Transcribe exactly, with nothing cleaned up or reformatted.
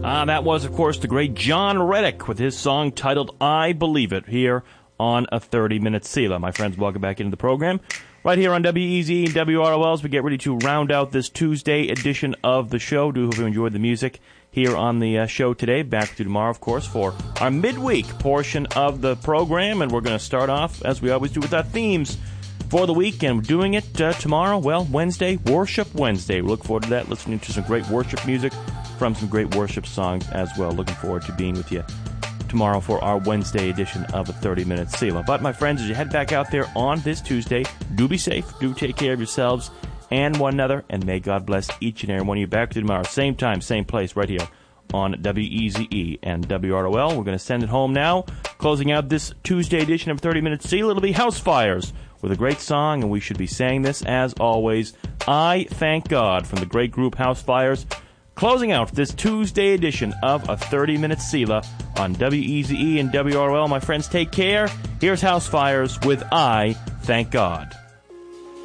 Ah, that was, of course, the great John Reddick with his song titled I Believe It here on a thirty-minute Selah. My friends, welcome back into the program. Right here on W E Z E and W R O L as we get ready to round out this Tuesday edition of the show. Do hope you enjoyed the music here on the uh, show today. Back with you tomorrow, of course, for our midweek portion of the program. And we're going to start off, as we always do, with our themes for the week. And we're doing it uh, tomorrow, well, Wednesday, Worship Wednesday. We look forward to that, listening to some great worship music from some great worship songs as well. Looking forward to being with you tomorrow for our Wednesday edition of a thirty-minute Selah. But, my friends, as you head back out there on this Tuesday, do be safe, do take care of yourselves and one another, and may God bless each and every one of you. Back to you tomorrow, same time, same place, right here on W E Z E and W R O L. We're going to send it home now. Closing out this Tuesday edition of thirty-minute Selah, it'll be House Fires with a great song, and we should be saying this, as always, I Thank God, from the great group House Fires. Closing out this Tuesday edition of a thirty-minute Selah on W E Z E and W R O L. My friends, take care. Here's House Fires with I Thank God.